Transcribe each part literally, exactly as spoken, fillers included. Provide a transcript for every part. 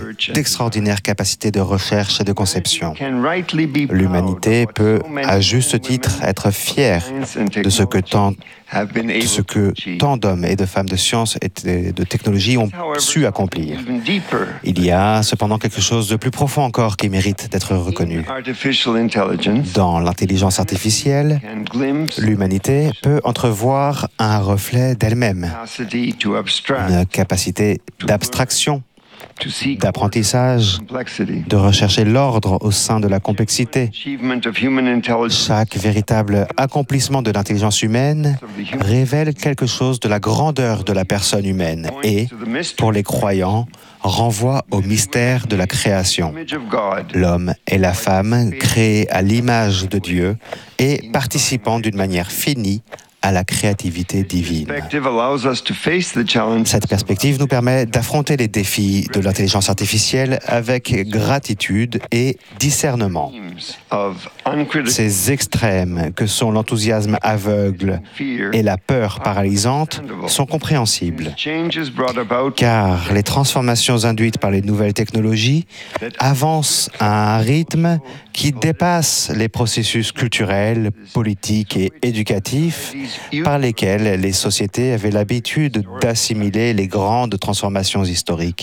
d'extraordinaires capacités de recherche et de conception. L'humanité peut, à juste titre, être fière de ce que tant, de ce que tant d'hommes et de femmes de science et de technologie ont su accomplir. Il y a cependant quelque chose de plus profond encore qui mérite d'être reconnu. Dans l'intelligence artificielle, l'humanité peut entrevoir un reflet d'elle-même, une capacité d'abstraction, d'apprentissage, de rechercher l'ordre au sein de la complexité. Chaque véritable accomplissement de l'intelligence humaine révèle quelque chose de la grandeur de la personne humaine et, pour les croyants, renvoie au mystère de la création. L'homme et la femme créés à l'image de Dieu et participant d'une manière finie à la créativité divine. Cette perspective nous permet d'affronter les défis de l'intelligence artificielle avec gratitude et discernement. Ces extrêmes que sont l'enthousiasme aveugle et la peur paralysante sont compréhensibles, car les transformations induites par les nouvelles technologies avancent à un rythme qui dépasse les processus culturels, politiques et éducatifs par lesquels les sociétés avaient l'habitude d'assimiler les grandes transformations historiques.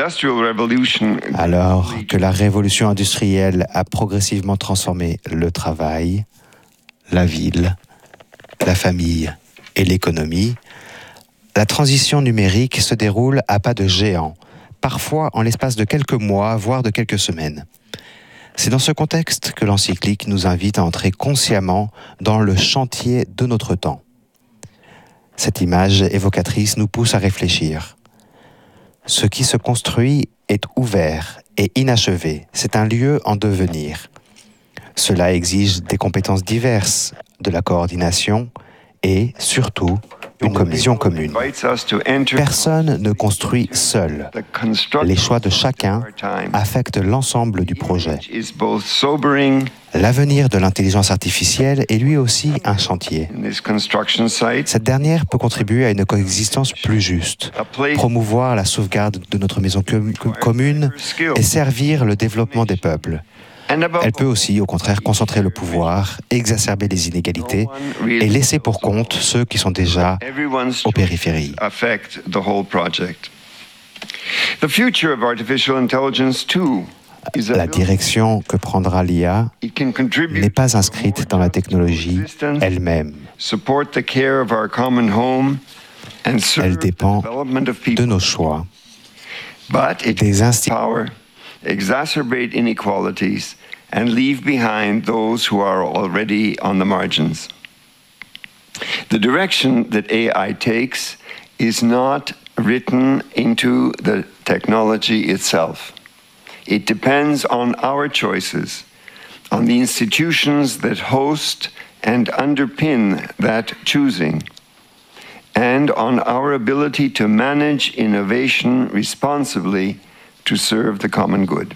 Alors que la révolution industrielle a progressivement transformé le travail, la ville, la famille et l'économie, la transition numérique se déroule à pas de géant, parfois en l'espace de quelques mois, voire de quelques semaines. C'est dans ce contexte que l'encyclique nous invite à entrer consciemment dans le chantier de notre temps. Cette image évocatrice nous pousse à réfléchir. Ce qui se construit est ouvert et inachevé. C'est un lieu en devenir. Cela exige des compétences diverses, de la coordination et, surtout, une vision commune. Personne ne construit seul. Les choix de chacun affectent l'ensemble du projet. L'avenir de l'intelligence artificielle est lui aussi un chantier. Cette dernière peut contribuer à une coexistence plus juste, promouvoir la sauvegarde de notre maison commune et servir le développement des peuples. Elle peut aussi, au contraire, concentrer le pouvoir, exacerber les inégalités et laisser pour compte ceux qui sont déjà aux périphéries. La direction que prendra l'I A n'est pas inscrite dans la technologie elle-même. Elle dépend de nos choix, des institutions. Exacerbate inequalities and leave behind those who are already on the margins. The direction that A I takes is not written into the technology itself. It depends on our choices, on the institutions that host and underpin that choosing, and on our ability to manage innovation responsibly to serve the common good.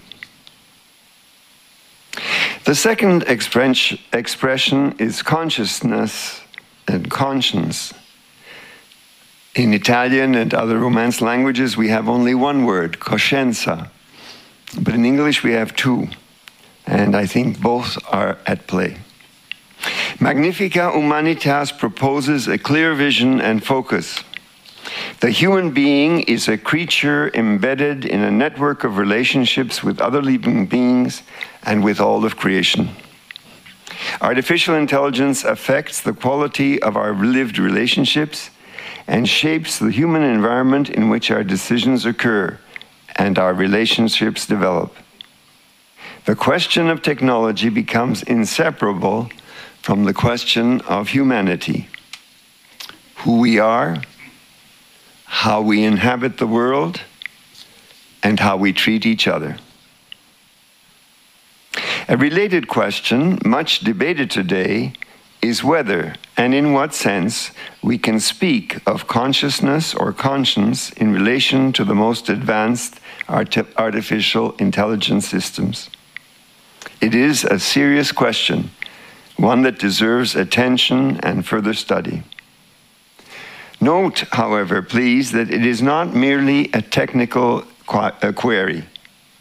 The second expre- expression is consciousness and conscience. In Italian and other Romance languages, we have only one word, coscienza. But in English, we have two, and I think both are at play. Magnifica Humanitas proposes a clear vision and focus. The human being is a creature embedded in a network of relationships with other living beings and with all of creation. Artificial intelligence affects the quality of our lived relationships and shapes the human environment in which our decisions occur and our relationships develop. The question of technology becomes inseparable from the question of humanity. Who we are, how we inhabit the world, and how we treat each other. A related question, much debated today, is whether and in what sense we can speak of consciousness or conscience in relation to the most advanced art- artificial intelligence systems. It is a serious question, one that deserves attention and further study. Note, however, please, that it is not merely a technical qu- a query.